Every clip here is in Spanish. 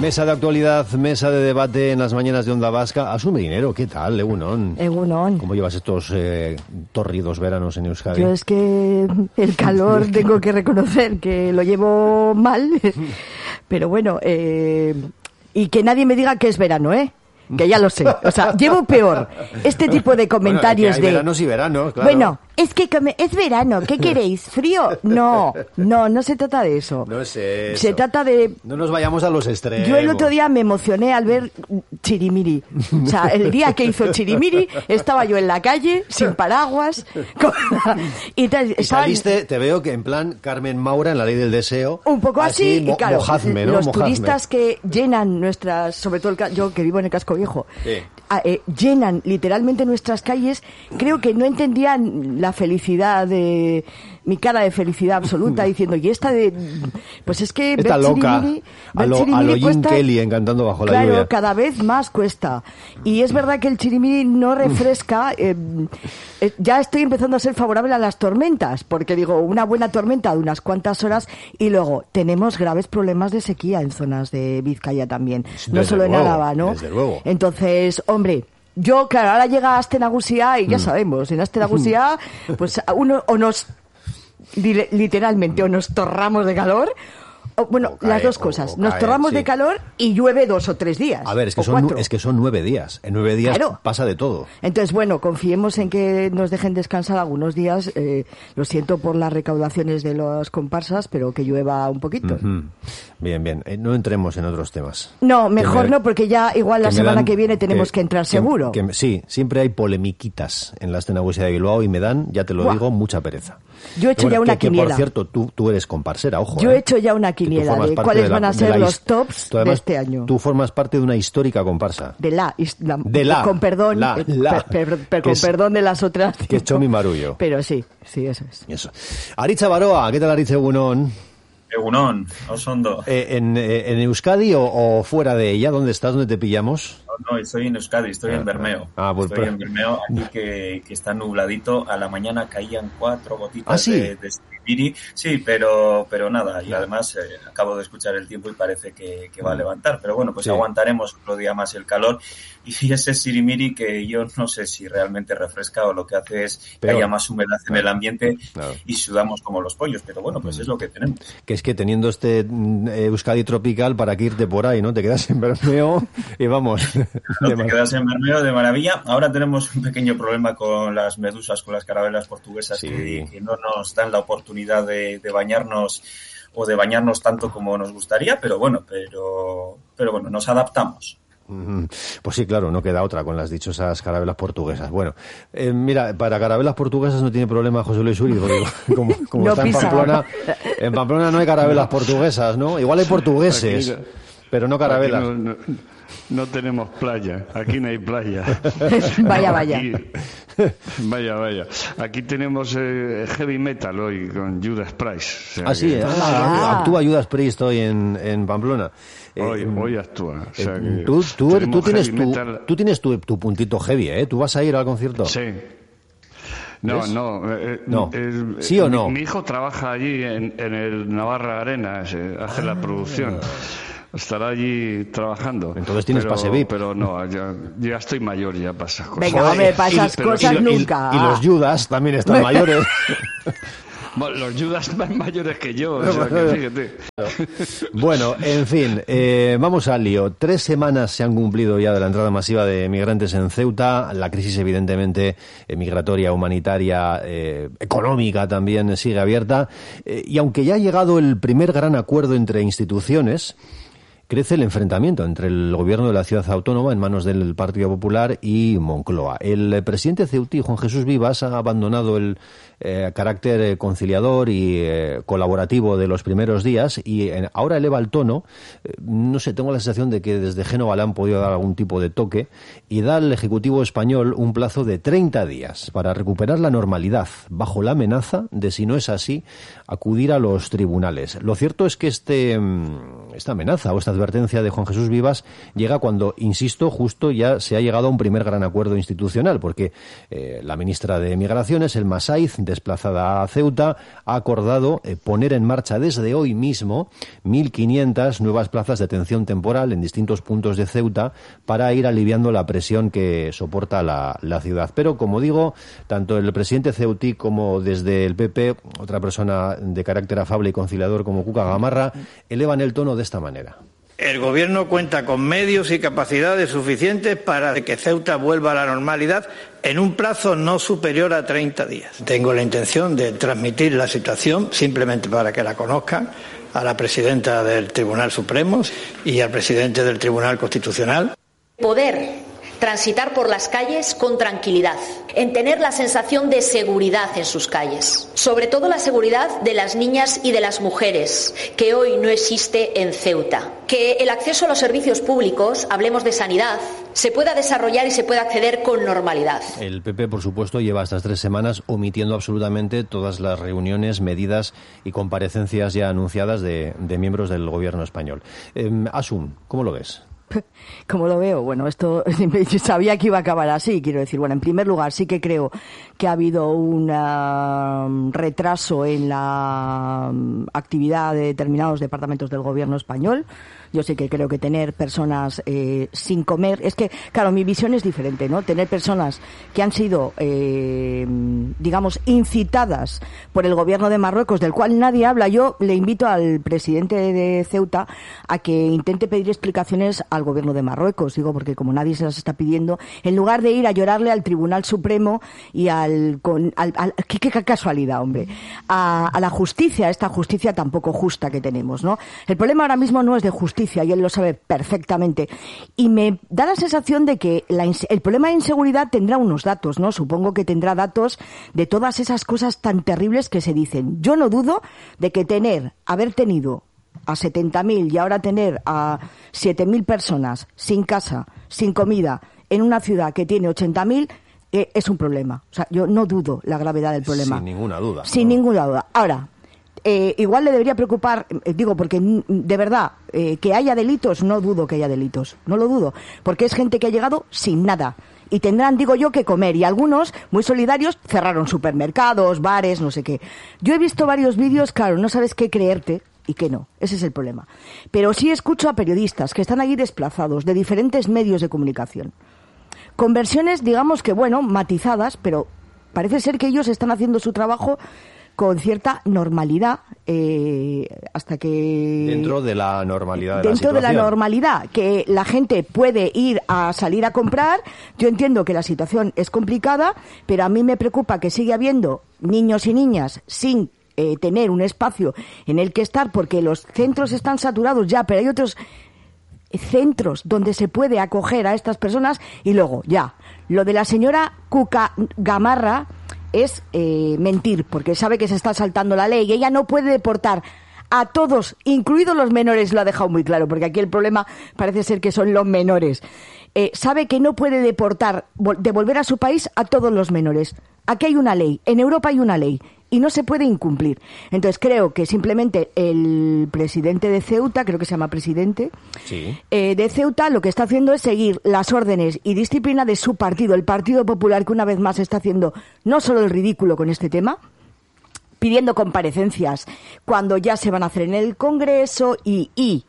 Mesa de actualidad, mesa de debate en las mañanas de Onda Vasca. Asume dinero, ¿qué tal, Egunon? Egunon. ¿Cómo llevas estos tórridos veranos en Euskadi? Yo es que el calor tengo que reconocer que lo llevo mal, pero bueno, y que nadie me diga que es verano, ¿eh? Que ya lo sé. O sea, llevo peor este tipo de comentarios hay veranos y veranos, claro. Bueno, es que es verano, ¿qué queréis? ¿Frío? No se trata de eso. No es eso. Se trata de... No nos vayamos a los extremos. Yo el otro día me emocioné al ver Chirimiri. O sea, el día que hizo Chirimiri estaba yo en la calle, sin paraguas. Y saliste, te veo que en plan Carmen Maura en La Ley del Deseo. Un poco así, y claro, mojadme, ¿no? Los turistas que llenan nuestras, sobre todo yo que vivo en el casco viejo, llenan literalmente nuestras calles, creo que no entendían la felicidad de mi cara de felicidad absoluta, diciendo, y esta de... Pues es que está loca, a lo Jim Kelly encantando bajo la lluvia. Claro, cada vez más cuesta. Y es verdad que el chirimiri no refresca. Ya estoy empezando a ser favorable a las tormentas, porque digo, una buena tormenta de unas cuantas horas, y luego tenemos graves problemas de sequía en zonas de Vizcaya también, no solo en Álava, ¿no? Desde luego. Entonces, hombre... Yo, claro, ahora llega Aste Nagusia y ya sabemos, en Aste Nagusia, pues uno o nos, literalmente, o nos torramos de calor, o, bueno, las dos cosas, nos torramos de calor y llueve 2 o 3 días. A ver, es que son 9 días, en 9 días pasa de todo. Entonces, bueno, confiemos en que nos dejen descansar algunos días, lo siento por las recaudaciones de las comparsas, pero que llueva un poquito. Bien, no entremos en otros temas. No, mejor no, porque ya igual la semana que viene tenemos que entrar seguro. Sí, siempre hay polemiquitas en la Astenagusia de Bilbao y me dan, ya te lo digo, mucha pereza. Yo he hecho ya una quiniela. Que por cierto, tú eres comparsera, ojo. Yo he hecho ya una quiniela de cuáles van a ser los tops de este año. Tú formas parte de una histórica comparsa. Con perdón, con perdón de las otras. Que es Chomi Marullo. Pero sí, eso es. Eso. Aritza Baroa, ¿qué tal, Aritza Egunon? Egunon, Osondo. ¿En Euskadi o fuera de ella? ¿Dónde estás? ¿Dónde te pillamos? No, estoy en Euskadi, estoy en Bermeo. Estoy en Bermeo, aquí que está nubladito. A la mañana caían 4 gotitas de Chirimiri. Sí, pero nada. Y además acabo de escuchar el tiempo y parece que va a levantar. Pero bueno, pues aguantaremos otro día más el calor. Y ese Chirimiri que yo no sé si realmente refresca o lo que hace es que haya más humedad en el ambiente y sudamos como los pollos. Pero bueno, pues es lo que tenemos. Que es que teniendo este Euskadi tropical, para que irte por ahí, ¿no? Te quedas en Bermeo y vamos... No te quedas en Bermeo de maravilla. Ahora tenemos un pequeño problema con las medusas, con las carabelas portuguesas, que no nos dan la oportunidad de bañarnos o de bañarnos tanto como nos gustaría, pero bueno, nos adaptamos. Pues sí, claro, no queda otra con las dichosas carabelas portuguesas. Bueno, mira, para carabelas portuguesas no tiene problema José Luis Uri, porque como no está en Pamplona no hay carabelas portuguesas, ¿no? Igual hay portugueses, pero no carabelas. No tenemos playa, aquí no hay playa. Vaya. Vaya. Aquí tenemos heavy metal hoy con Judas Priest. Actúa Judas Priest hoy en Pamplona. Hoy actúa. O sea tú tienes tu puntito heavy, ¿eh? ¿Tú vas a ir al concierto? Sí. No. ¿Sí o no? Mi hijo trabaja allí en el Navarra Arena, hace la producción. Estará allí trabajando. Entonces tienes pase VIP. Pero no, ya estoy mayor ya para esas cosas. Venga, hombre, para esas cosas nunca. Y los Judas también están mayores. Bueno, los Judas más mayores que yo, o sea que fíjate. Bueno, en fin, vamos al lío. 3 semanas se han cumplido ya de la entrada masiva de migrantes en Ceuta. La crisis, evidentemente, migratoria, humanitaria, económica también sigue abierta. Y aunque ya ha llegado el primer gran acuerdo entre instituciones, crece el enfrentamiento entre el gobierno de la ciudad autónoma en manos del Partido Popular y Moncloa. El presidente ceutí, Juan Jesús Vivas, ha abandonado el carácter conciliador y colaborativo de los primeros días y ahora eleva el tono. No sé, tengo la sensación de que desde Génova le han podido dar algún tipo de toque y da al Ejecutivo español un plazo de 30 días para recuperar la normalidad, bajo la amenaza de, si no es así, acudir a los tribunales. Lo cierto es que este esta amenaza o esta advertencia de Juan Jesús Vivas llega cuando, insisto, justo ya se ha llegado a un primer gran acuerdo institucional, porque la ministra de Migraciones, Elma Saiz, desplazada a Ceuta, ha acordado poner en marcha desde hoy mismo 1.500 nuevas plazas de detención temporal en distintos puntos de Ceuta para ir aliviando la presión que soporta la ciudad. Pero, como digo, tanto el presidente ceutí como desde el PP, otra persona de carácter afable y conciliador como Cuca Gamarra, elevan el tono de esta manera. El Gobierno cuenta con medios y capacidades suficientes para que Ceuta vuelva a la normalidad en un plazo no superior a 30 días. Tengo la intención de transmitir la situación, simplemente para que la conozcan, a la presidenta del Tribunal Supremo y al presidente del Tribunal Constitucional. Poder transitar por las calles con tranquilidad, en tener la sensación de seguridad en sus calles, sobre todo la seguridad de las niñas y de las mujeres, que hoy no existe en Ceuta. Que el acceso a los servicios públicos, hablemos de sanidad, se pueda desarrollar y se pueda acceder con normalidad. El PP, por supuesto, lleva estas 3 semanas omitiendo absolutamente todas las reuniones, medidas y comparecencias ya anunciadas de miembros del gobierno español. Asun, ¿cómo lo ves? Como lo veo, bueno, esto yo sabía que iba a acabar así, quiero decir, bueno, en primer lugar sí que creo que ha habido un retraso en la actividad de determinados departamentos del gobierno español. Yo sí que creo que tener personas sin comer, es que, claro, mi visión es diferente, ¿no? Tener personas que han sido, digamos, incitadas por el gobierno de Marruecos, del cual nadie habla. Yo le invito al presidente de Ceuta a que intente pedir explicaciones al gobierno de Marruecos, digo, porque como nadie se las está pidiendo, en lugar de ir a llorarle al Tribunal Supremo y qué casualidad, hombre, a la justicia, esta justicia tan poco justa que tenemos, ¿no? El problema ahora mismo no es de justicia, y él lo sabe perfectamente, y me da la sensación de que el problema de inseguridad tendrá unos datos, ¿no? Supongo que tendrá datos de todas esas cosas tan terribles que se dicen. Yo no dudo de que haber tenido a 70.000 y ahora tener a 7.000 personas sin casa, sin comida, en una ciudad que tiene 80.000, es un problema. O sea, yo no dudo la gravedad del problema. Sin ninguna duda. Sin ninguna duda. Ahora, igual le debería preocupar, digo, porque de verdad, que haya delitos, no dudo que haya delitos, no lo dudo, porque es gente que ha llegado sin nada y tendrán, digo yo, que comer, y algunos, muy solidarios, cerraron supermercados, bares, no sé qué. Yo he visto varios vídeos, claro, no sabes qué creerte y qué no, ese es el problema. Pero sí escucho a periodistas que están allí desplazados de diferentes medios de comunicación, con versiones, digamos que, bueno, matizadas, pero parece ser que ellos están haciendo su trabajo con cierta normalidad, hasta que... Dentro de la normalidad de Dentro de la normalidad, que la gente puede ir a salir a comprar. Yo entiendo que la situación es complicada, pero a mí me preocupa que sigue habiendo niños y niñas sin tener un espacio en el que estar, porque los centros están saturados ya, pero hay otros centros donde se puede acoger a estas personas. Y luego, ya, lo de la señora Cuca Gamarra es mentir, porque sabe que se está saltando la ley y ella no puede deportar a todos, incluidos los menores, lo ha dejado muy claro, porque aquí el problema parece ser que son los menores. Sabe que no puede devolver a su país a todos los menores. Aquí hay una ley, en Europa hay una ley, y no se puede incumplir. Entonces creo que simplemente el presidente de Ceuta, creo que se llama presidente, sí, de Ceuta, lo que está haciendo es seguir las órdenes y disciplina de su partido, el Partido Popular, que una vez más está haciendo no solo el ridículo con este tema, pidiendo comparecencias cuando ya se van a hacer en el Congreso y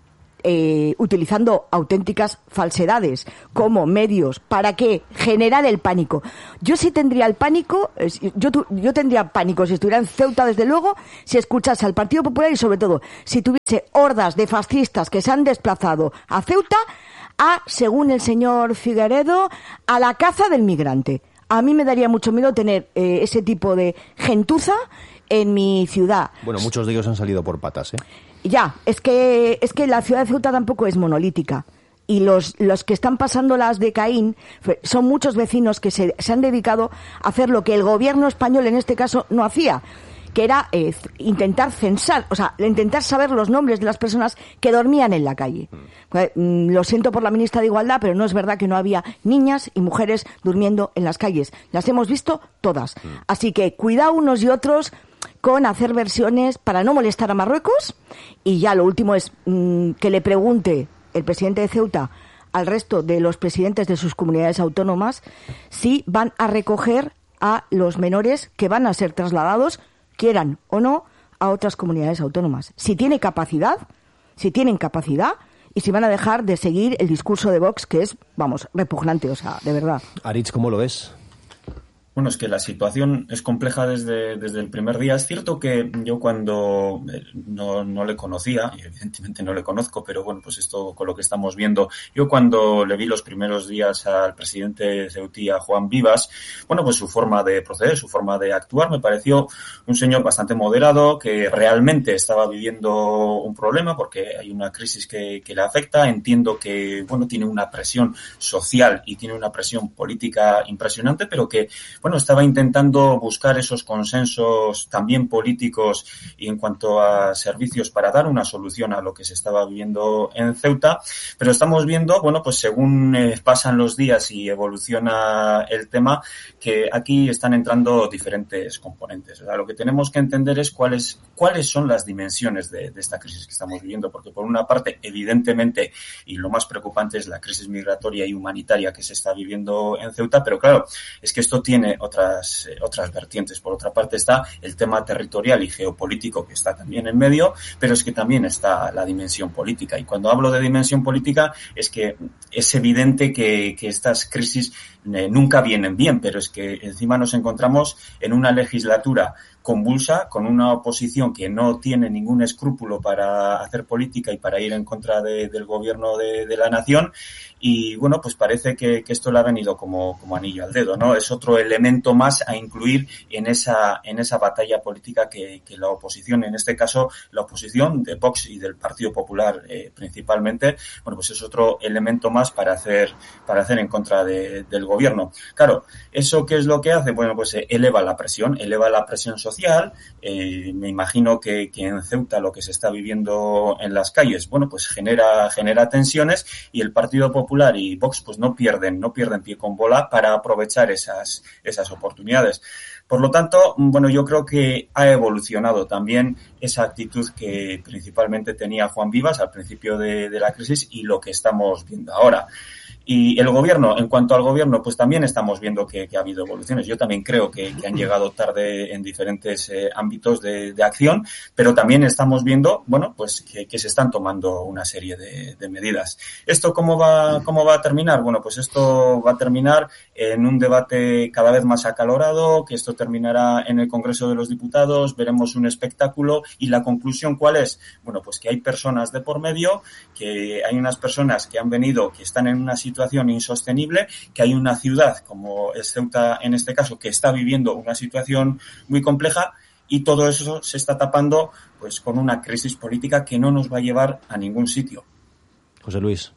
utilizando auténticas falsedades como medios para que generar el pánico. Yo sí tendría el pánico, yo tendría pánico si estuviera en Ceuta, desde luego, si escuchase al Partido Popular y sobre todo si tuviese hordas de fascistas que se han desplazado a Ceuta según el señor Figueredo, a la caza del migrante. A mí me daría mucho miedo tener ese tipo de gentuza en mi ciudad. Bueno, muchos de ellos han salido por patas, ¿eh? Ya, es que la ciudad de Ceuta tampoco es monolítica. Y los que están pasando las de Caín son muchos vecinos que se han dedicado a hacer lo que el gobierno español en este caso no hacía, que era intentar censar, o sea, intentar saber los nombres de las personas que dormían en la calle. Lo siento por la ministra de Igualdad, pero no es verdad que no había niñas y mujeres durmiendo en las calles. Las hemos visto todas. Así que cuidado unos y otros con hacer versiones para no molestar a Marruecos. Y ya lo último es que le pregunte el presidente de Ceuta al resto de los presidentes de sus comunidades autónomas si van a recoger a los menores que van a ser trasladados, quieran o no, a otras comunidades autónomas. Si tienen capacidad, y si van a dejar de seguir el discurso de Vox, que es, vamos, repugnante, o sea, de verdad. Aritz, ¿cómo lo ves? Bueno, es que la situación es compleja desde el primer día. Es cierto que yo cuando no le conocía, y evidentemente no le conozco, pero bueno, pues esto con lo que estamos viendo, yo cuando le vi los primeros días al presidente ceutí, a Juan Vivas, bueno, pues su forma de proceder, su forma de actuar, me pareció un señor bastante moderado, que realmente estaba viviendo un problema porque hay una crisis que le afecta. Entiendo que, bueno, tiene una presión social y tiene una presión política impresionante, pero que, bueno, estaba intentando buscar esos consensos también políticos y en cuanto a servicios para dar una solución a lo que se estaba viviendo en Ceuta, pero estamos viendo, bueno, pues según pasan los días y evoluciona el tema, que aquí están entrando diferentes componentes. O sea, lo que tenemos que entender es cuáles son las dimensiones de esta crisis que estamos viviendo, porque por una parte, evidentemente, y lo más preocupante es la crisis migratoria y humanitaria que se está viviendo en Ceuta, pero claro, es que esto tiene otras vertientes. Por otra parte está el tema territorial y geopolítico que está también en medio, pero es que también está la dimensión política. Y cuando hablo de dimensión política es que es evidente que estas crisis nunca vienen bien, pero es que encima nos encontramos en una legislatura convulsa, con una oposición que no tiene ningún escrúpulo para hacer política y para ir en contra del gobierno de la nación. Y bueno, pues parece que esto le ha venido como anillo al dedo, ¿no? Es otro elemento más a incluir en esa batalla política que la oposición, en este caso la oposición de Vox y del Partido Popular principalmente, bueno, pues es otro elemento más para hacer en contra del gobierno. Claro, ¿eso qué es lo que hace? Bueno, pues eleva la presión social. Me imagino que en Ceuta lo que se está viviendo en las calles, bueno, pues genera tensiones, y el Partido Popular y Vox pues no pierden pie con bola para aprovechar esas oportunidades. Por lo tanto, bueno, yo creo que ha evolucionado también esa actitud que principalmente tenía Juan Vivas al principio de la crisis y lo que estamos viendo ahora. Y el gobierno, en cuanto al gobierno, pues también estamos viendo que ha habido evoluciones. Yo también creo que han llegado tarde en diferentes ámbitos de acción, pero también estamos viendo, bueno, pues que se están tomando una serie de medidas. ¿Esto cómo va a terminar? Bueno, pues esto va a terminar en un debate cada vez más acalorado, que esto terminará en el Congreso de los Diputados, veremos un espectáculo, y la conclusión, ¿cuál es? Bueno, pues que hay personas de por medio, que hay unas personas que han venido, que están en una situación insostenible, que hay una ciudad como es Ceuta en este caso que está viviendo una situación muy compleja, y todo eso se está tapando pues con una crisis política que no nos va a llevar a ningún sitio. José Luis.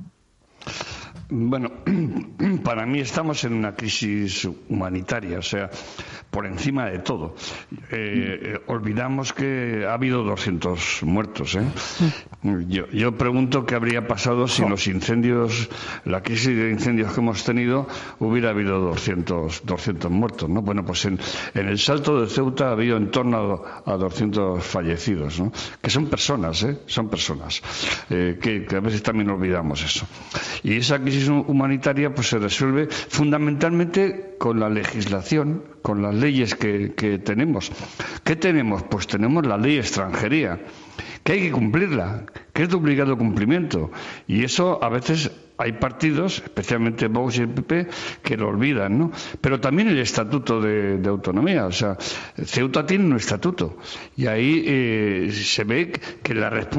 Bueno, para mí estamos en una crisis humanitaria, o sea, por encima de todo. Olvidamos que ha habido 200 muertos, ¿eh? Yo pregunto qué habría pasado si los incendios, la crisis de incendios que hemos tenido, hubiera habido 200 muertos, ¿no? Bueno, pues en el Salto de Ceuta ha habido en torno a 200 fallecidos, ¿no? Que son personas, son personas, que a veces también olvidamos eso. Y esa crisis humanitaria pues se resuelve fundamentalmente con la legislación, con las leyes que tenemos. ¿Qué tenemos? Pues tenemos la ley de extranjería, que hay que cumplirla, que es de obligado cumplimiento. Y eso a veces hay partidos, especialmente Vox y el PP, que lo olvidan, ¿no? Pero también el Estatuto de Autonomía. O sea, Ceuta tiene un estatuto. Y ahí se ve que la responsabilidad